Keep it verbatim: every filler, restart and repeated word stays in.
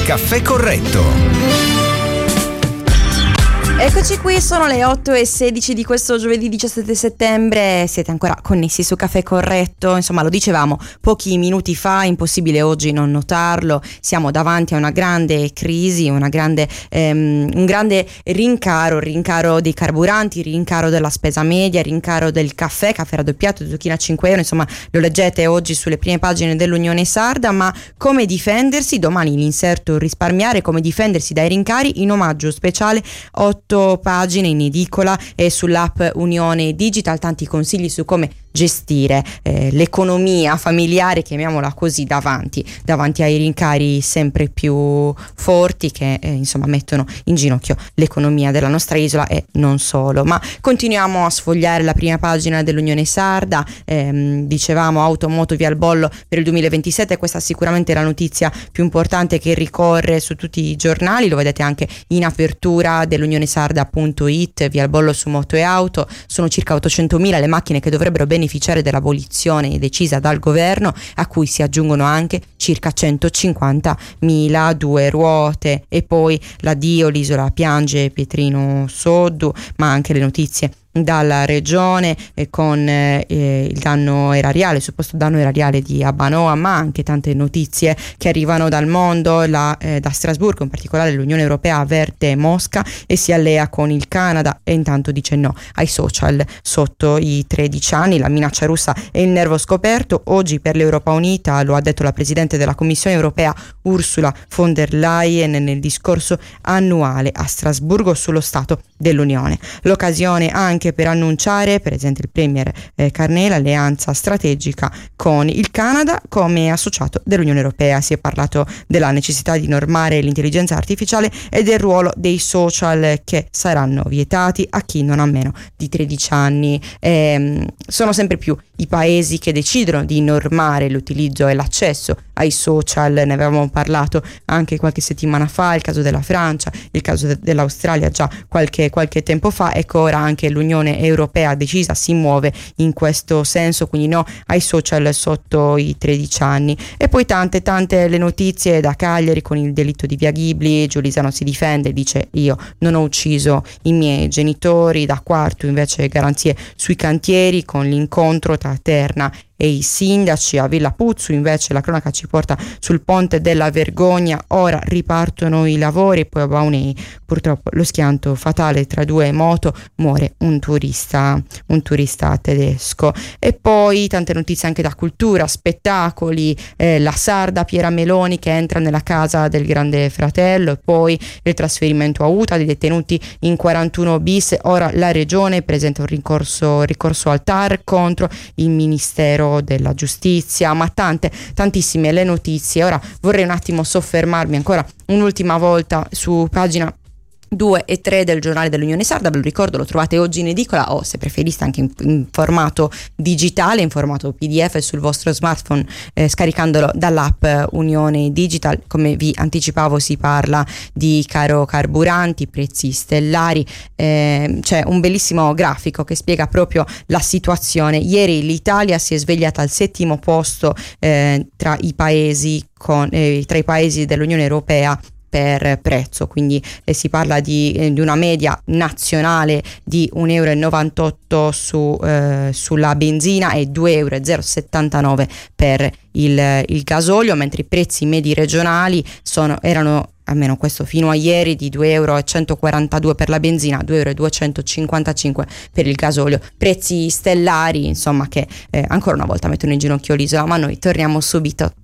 Caffè Corretto. Eccoci qui, sono le otto e sedici di questo giovedì diciassette settembre, siete ancora connessi su Caffè Corretto, insomma lo dicevamo pochi minuti fa, impossibile oggi non notarlo, siamo davanti a una grande crisi, una grande, ehm, un grande rincaro, rincaro dei carburanti, rincaro della spesa media, rincaro del caffè, caffè raddoppiato, zucchine a cinque euro, insomma lo leggete oggi sulle prime pagine dell'Unione Sarda, ma come difendersi, domani l'inserto risparmiare, come difendersi dai rincari, in omaggio speciale otto pagine in edicola e sull'app Unione Digital, tanti consigli su come gestire eh, l'economia familiare, chiamiamola così, davanti davanti ai rincari sempre più forti che eh, insomma mettono in ginocchio l'economia della nostra isola e non solo. Ma continuiamo a sfogliare la prima pagina dell'Unione Sarda, ehm, dicevamo auto moto via il bollo per il duemilaventisette, questa sicuramente è la notizia più importante che ricorre su tutti i giornali, lo vedete anche in apertura dell'unione sarda punto it, via il bollo su moto e auto, sono circa ottocentomila le macchine che dovrebbero beneficiare beneficiare dell'abolizione decisa dal governo, a cui si aggiungono anche circa centocinquantamila due ruote. E poi l'addio, l'isola piange Pietrino Soddu, ma anche le notizie dalla regione eh, con eh, il danno erariale, il supposto danno erariale di Abbanoa, ma anche tante notizie che arrivano dal mondo, la, eh, da Strasburgo in particolare. L'Unione Europea avverte Mosca e si allea con il Canada e intanto dice no ai social sotto i tredici anni, la minaccia russa è il nervo scoperto. Oggi per l'Europa Unita, lo ha detto la Presidente della Commissione Europea Ursula von der Leyen nel discorso annuale a Strasburgo sullo Stato dell'Unione. L'occasione anche per annunciare, per esempio il Premier eh, Carney, l'alleanza strategica con il Canada come associato dell'Unione Europea. Si è parlato della necessità di normare l'intelligenza artificiale e del ruolo dei social che saranno vietati a chi non ha meno di tredici anni. Eh, sono sempre più i paesi che decidono di normare l'utilizzo e l'accesso ai social, ne avevamo parlato anche qualche settimana fa, il caso della Francia, il caso de- dell'Australia già qualche, qualche tempo fa. Ecco, ora anche l'Unione Europea decisa si muove in questo senso, quindi no ai social sotto i tredici anni. E poi tante tante le notizie da Cagliari con il delitto di Via Ghibli. Giulisano si difende, dice io non ho ucciso i miei genitori. Da Quarto invece garanzie sui cantieri con l'incontro tra Terna e i sindaci. A Villa Puzzu invece la cronaca ci porta sul ponte della vergogna, ora ripartono i lavori. E poi a Baunei purtroppo lo schianto fatale tra due moto, muore un turista un turista tedesco. E poi tante notizie anche da cultura, spettacoli, eh, la sarda Piera Meloni che entra nella casa del grande fratello, e poi il trasferimento a Uta dei detenuti in quarantuno bis. Ora la regione presenta un ricorso, ricorso al T A R contro il Ministero della Giustizia, ma tante tantissime le notizie. Ora vorrei un attimo soffermarmi ancora un'ultima volta su pagina due e tre del giornale dell'Unione Sarda. Ve lo ricordo, lo trovate oggi in edicola o se preferiste anche in, in formato digitale, in formato P D F sul vostro smartphone, eh, scaricandolo dall'app Unione Digital. Come vi anticipavo si parla di caro carburanti, prezzi stellari, eh, c'è un bellissimo grafico che spiega proprio la situazione. Ieri l'Italia si è svegliata al settimo posto eh, tra i paesi con, eh, tra i paesi dell'Unione Europea per prezzo, quindi eh, si parla di, eh, di una media nazionale di un euro e novantotto su, eh, sulla benzina e due euro e zero settantanove per il, il gasolio, mentre i prezzi medi regionali sono, erano almeno questo fino a ieri di due euro e centoquarantadue per la benzina, due euro e duecentocinquantacinque per il gasolio. Prezzi stellari insomma che eh, ancora una volta mettono in ginocchio l'isola, ma noi torniamo subito.